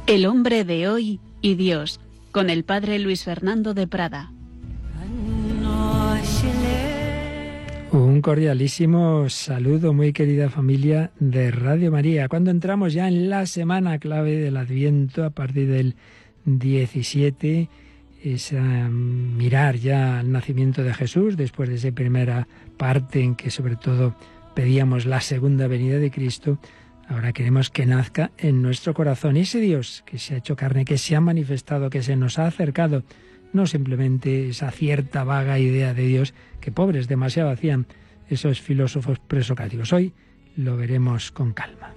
El hombre de hoy y Dios, con el padre Luis Fernando de Prada. Un cordialísimo saludo, muy querida familia de Radio María. Cuando entramos ya en la semana clave del Adviento, a partir del 17, es mirar ya el nacimiento de Jesús, después de esa primera parte en que sobre todo pedíamos la segunda venida de Cristo. Ahora queremos que nazca en nuestro corazón. Y ese Dios que se ha hecho carne, que se ha manifestado, que se nos ha acercado, no simplemente esa cierta vaga idea de Dios que pobres demasiado hacían esos filósofos presocráticos. Hoy lo veremos con calma.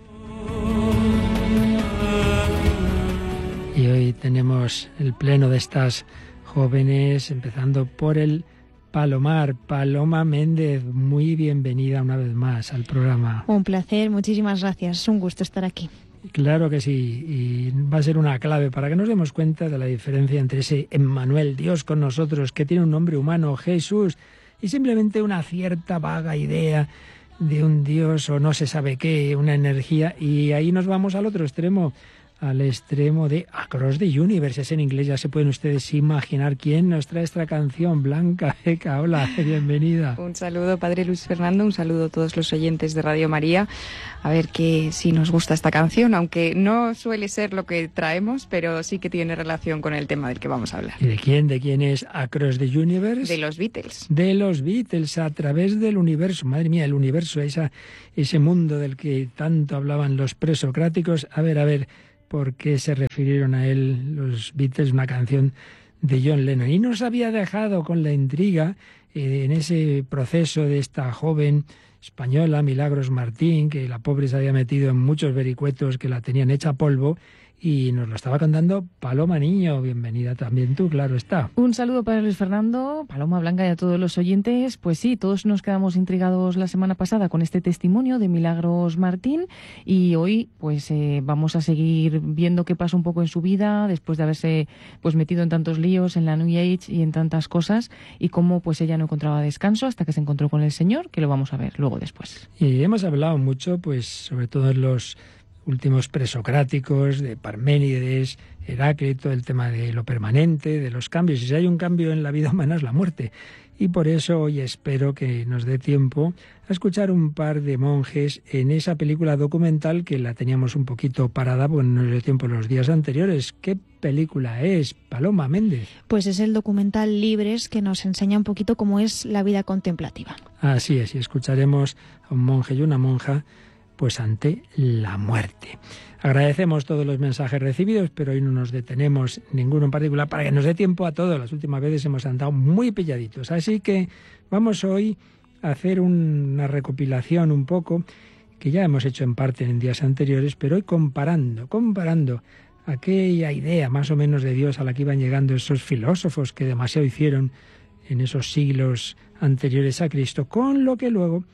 Y hoy tenemos el pleno de estas jóvenes, empezando por el Palomar. Paloma Méndez, muy bienvenida una vez más al programa. Un placer, muchísimas gracias, es un gusto estar aquí. Claro que sí, y va a ser una clave para que nos demos cuenta de la diferencia entre ese Emmanuel, Dios con nosotros, que tiene un nombre humano, Jesús, y simplemente una cierta vaga idea de un Dios o no se sabe qué, una energía, y ahí nos vamos al otro extremo, al extremo de Across the Universe. Es en inglés, ya se pueden ustedes imaginar quién nos trae esta canción. Blanca Beca, hola, bienvenida. Un saludo, padre Luis Fernando, un saludo a todos los oyentes de Radio María. A ver que si nos gusta esta canción, aunque no suele ser lo que traemos, pero sí que tiene relación con el tema del que vamos a hablar. ¿Y de quién? ¿De quién es Across the Universe? De los Beatles. De los Beatles, a través del universo. Madre mía, el universo, ese mundo del que tanto hablaban los presocráticos. A ver, ¿por qué se refirieron a él los Beatles? Una canción de John Lennon. Y nos había dejado con la intriga en ese proceso de esta joven española, Milagros Martín, que la pobre se había metido en muchos vericuetos que la tenían hecha polvo, y nos lo estaba contando Paloma Niño. Bienvenida también tú, claro está. Un saludo para Luis Fernando, Paloma, Blanca y a todos los oyentes. Pues sí, todos nos quedamos intrigados la semana pasada con este testimonio de Milagros Martín, y hoy pues vamos a seguir viendo qué pasa un poco en su vida después de haberse pues metido en tantos líos en la New Age y en tantas cosas, y cómo pues ella no encontraba descanso hasta que se encontró con el Señor, que lo vamos a ver luego después. Y hemos hablado mucho, pues sobre todo en los últimos presocráticos, de Parménides, Heráclito, el tema de lo permanente, de los cambios. Y si hay un cambio en la vida humana es la muerte. Y por eso hoy espero que nos dé tiempo a escuchar un par de monjes en esa película documental que la teníamos un poquito parada porque no nos dio tiempo los días anteriores. ¿Qué película es, Paloma Méndez? Pues es el documental Libres, que nos enseña un poquito cómo es la vida contemplativa. Así es, y escucharemos a un monje y una monja pues ante la muerte. Agradecemos todos los mensajes recibidos, pero hoy no nos detenemos ninguno en particular para que nos dé tiempo a todos. Las últimas veces hemos andado muy pilladitos. Así que vamos hoy a hacer una recopilación un poco, que ya hemos hecho en parte en días anteriores, pero hoy comparando aquella idea más o menos de Dios a la que iban llegando esos filósofos que demasiado hicieron en esos siglos anteriores a Cristo, con lo que luego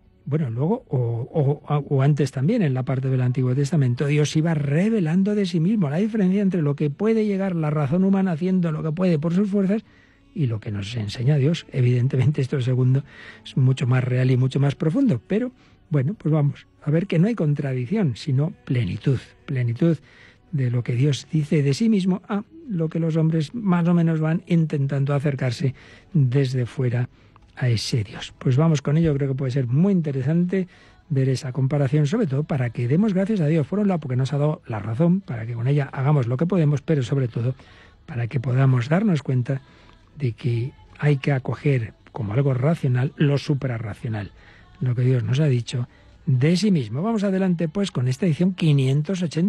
o antes también, en la parte del Antiguo Testamento, Dios iba revelando de sí mismo. La diferencia entre lo que puede llegar la razón humana haciendo lo que puede por sus fuerzas y lo que nos enseña Dios. Evidentemente esto segundo es mucho más real y mucho más profundo, pero bueno, pues vamos a ver que no hay contradicción, sino plenitud de lo que Dios dice de sí mismo a lo que los hombres más o menos van intentando acercarse desde fuera a ese Dios. Pues vamos con ello, creo que puede ser muy interesante ver esa comparación, sobre todo para que demos gracias a Dios, por un lado porque nos ha dado la razón, para que con ella hagamos lo que podemos, pero sobre todo para que podamos darnos cuenta de que hay que acoger como algo racional lo suprarracional, lo que Dios nos ha dicho de sí mismo. Vamos adelante pues con esta edición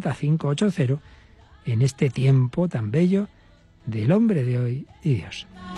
585-80 en este tiempo tan bello del hombre de hoy y Dios.